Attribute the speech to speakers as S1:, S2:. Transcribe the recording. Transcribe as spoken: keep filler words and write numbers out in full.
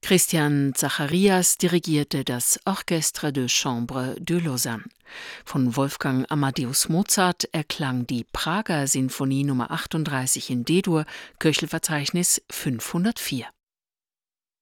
S1: Christian Zacharias dirigierte das Orchestre de Chambre de Lausanne. Von Wolfgang Amadeus Mozart erklang die Prager Sinfonie Nummer achtunddreißig in D-Dur, Köchelverzeichnis fünfhundertvier.